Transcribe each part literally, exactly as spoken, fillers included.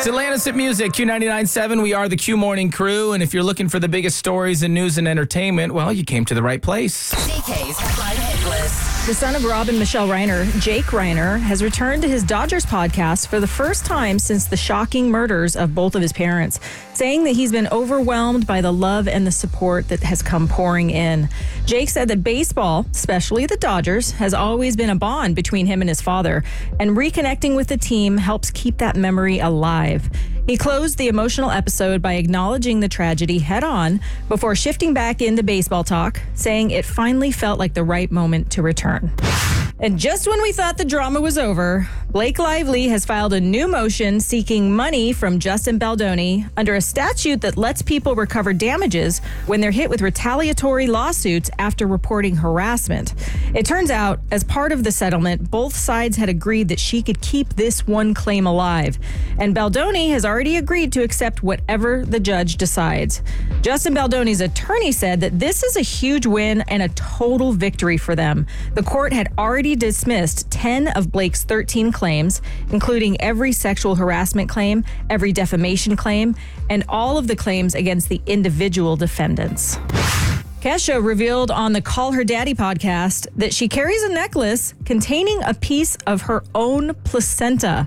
It's Atlantis at Music, Q ninety-nine point seven. We are the Q Morning Crew, and if you're looking for the biggest stories in news and entertainment, well, you came to the right place. D K's Headline Hit List. The son of Rob and Michelle Reiner, Jake Reiner, has returned to his Dodgers podcast for the first time since the shocking murders of both of his parents, saying that he's been overwhelmed by the love and the support that has come pouring in. Jake said that baseball, especially the Dodgers, has always been a bond between him and his father, and reconnecting with the team helps keep that memory alive. He closed the emotional episode by acknowledging the tragedy head on before shifting back into baseball talk, saying it finally felt like the right moment to return. And just when we thought the drama was over, Blake Lively has filed a new motion seeking money from Justin Baldoni under a statute that lets people recover damages when they're hit with retaliatory lawsuits after reporting harassment. It turns out, as part of the settlement, both sides had agreed that she could keep this one claim alive. And Baldoni has already agreed to accept whatever the judge decides. Justin Baldoni's attorney said that this is a huge win and a total victory for them. The court had already dismissed ten of Blake's thirteen claims, including every sexual harassment claim, every defamation claim, and all of the claims against the individual defendants. Kesha revealed on the Call Her Daddy podcast that she carries a necklace containing a piece of her own placenta.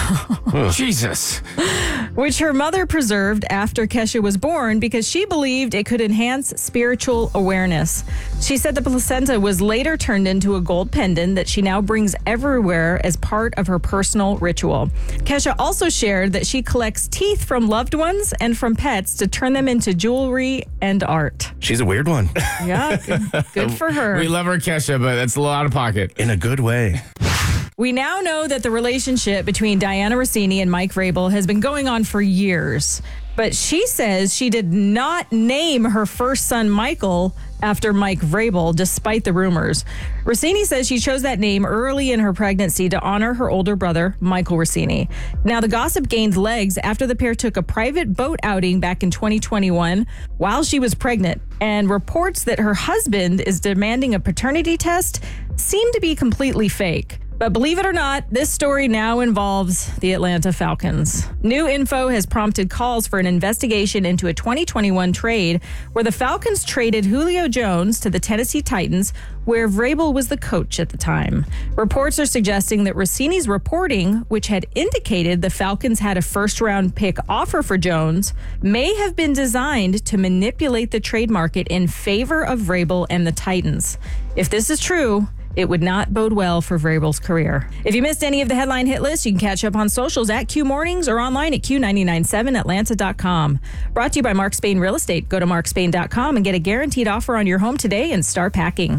Jesus. Which her mother preserved after Kesha was born because she believed it could enhance spiritual awareness. She said the placenta was later turned into a gold pendant that she now brings everywhere as part of her personal ritual. Kesha also shared that she collects teeth from loved ones and from pets to turn them into jewelry and art. She's a weird one. Yeah, good, good for her. We love her, Kesha, but that's a little out of pocket. In a good way. We now know that the relationship between Diana Rossini and Mike Vrabel has been going on for years. But she says she did not name her first son Michael after Mike Vrabel, despite the rumors. Rossini says she chose that name early in her pregnancy to honor her older brother, Michael Rossini. Now, the gossip gained legs after the pair took a private boat outing back in twenty twenty-one while she was pregnant, and reports that her husband is demanding a paternity test seem to be completely fake. But believe it or not, this story now involves the Atlanta Falcons. New info has prompted calls for an investigation into a twenty twenty-one trade where the Falcons traded Julio Jones to the Tennessee Titans, where Vrabel was the coach at the time. Reports are suggesting that Rossini's reporting, which had indicated the Falcons had a first-round pick offer for Jones, may have been designed to manipulate the trade market in favor of Vrabel and the Titans. If this is true, it would not bode well for Vrabel's career. If you missed any of the headline hit list, you can catch up on socials at Q Mornings or online at Q nine nine seven Atlanta dot com. Brought to you by Mark Spain Real Estate. Go to mark spain dot com and get a guaranteed offer on your home today and start packing.